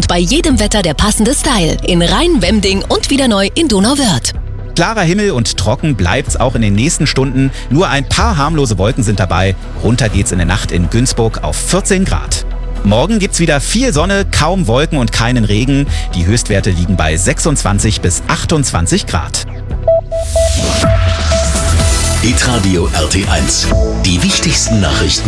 und bei jedem Wetter der passende Style. In Rhein-Wemding und wieder neu in Donauwörth. Klarer Himmel und trocken bleibt's auch in den nächsten Stunden. Nur ein paar harmlose Wolken sind dabei. Runter geht's in der Nacht in Günzburg auf 14 Grad. Morgen gibt's wieder viel Sonne, kaum Wolken und keinen Regen. Die Höchstwerte liegen bei 26 bis 28 Grad. Hitradio RT1. Die wichtigsten Nachrichten